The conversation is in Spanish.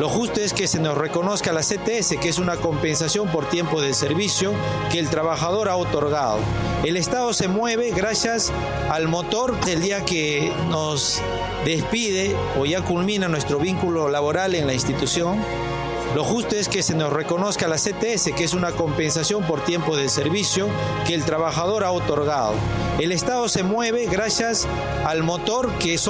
Lo justo es que se nos reconozca la CTS, que es una compensación por tiempo de servicio que el trabajador ha otorgado. El Estado se mueve gracias al motor del día que nos despide o ya culmina nuestro vínculo laboral en la institución. Lo justo es que se nos reconozca la CTS, que es una compensación por tiempo de servicio que el trabajador ha otorgado. El Estado se mueve gracias al motor que son